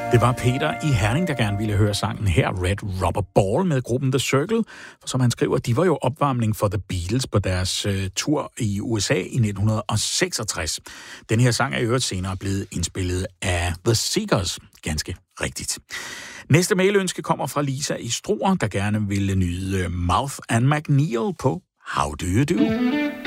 Det var Peter i Herning, der gerne ville høre sangen her, Red Rubber Ball, med gruppen The Circle. For som han skriver, de var jo opvarmning for The Beatles på deres tur i USA i 1966. Den her sang er i øvrigt senere blevet indspillet af The Seekers. Ganske rigtigt. Næste mailønske kommer fra Lisa i Struer, der gerne ville nyde Mouth and McNeil på How Do You Do?